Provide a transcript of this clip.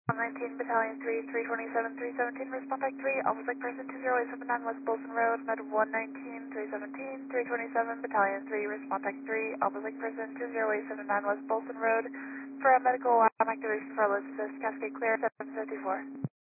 19 Battalion 3, 327, 317, respond back 3, Alpha Lake person 20879 West Bolson Road, med 119, 317, 327, Battalion 3, respond back 3, Alpha Lake person 20879 West Bolson Road, for a medical activation for Elizabeth, Cascade Clear, 754.